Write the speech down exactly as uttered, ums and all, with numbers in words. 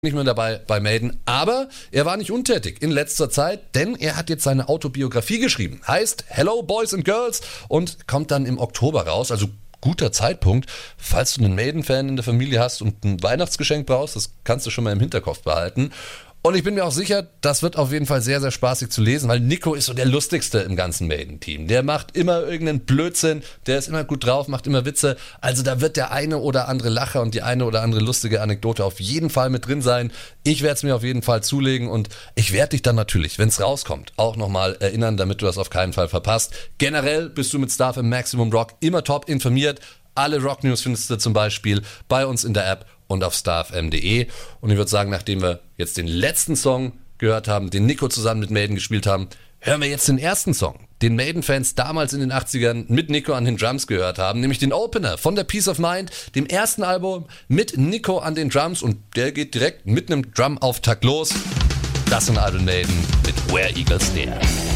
nicht mehr dabei bei Maiden, aber er war nicht untätig in letzter Zeit, denn er hat jetzt seine Autobiografie geschrieben. Heißt Hello Boys and Girls und kommt dann im Oktober raus, also guter Zeitpunkt, falls du einen Maiden-Fan in der Familie hast und ein Weihnachtsgeschenk brauchst, das kannst du schon mal im Hinterkopf behalten. Und ich bin mir auch sicher, das wird auf jeden Fall sehr, sehr spaßig zu lesen, weil Nico ist so der Lustigste im ganzen Maiden-Team. Der macht immer irgendeinen Blödsinn, der ist immer gut drauf, macht immer Witze. Also da wird der eine oder andere Lacher und die eine oder andere lustige Anekdote auf jeden Fall mit drin sein. Ich werde es mir auf jeden Fall zulegen und ich werde dich dann natürlich, wenn es rauskommt, auch nochmal erinnern, damit du das auf keinen Fall verpasst. Generell bist du mit Stuff im Maximum Rock immer top informiert. Alle Rock News findest du zum Beispiel bei uns in der App und auf star f m punkt d e. Und ich würde sagen, nachdem wir jetzt den letzten Song gehört haben, den Nico zusammen mit Maiden gespielt haben, hören wir jetzt den ersten Song, den Maiden-Fans damals in den achtzigern mit Nico an den Drums gehört haben, nämlich den Opener von der Peace of Mind, dem ersten Album mit Nico an den Drums, und der geht direkt mit einem Drum-Auftakt los. Das sind Iron Maiden mit Where Eagles Dare.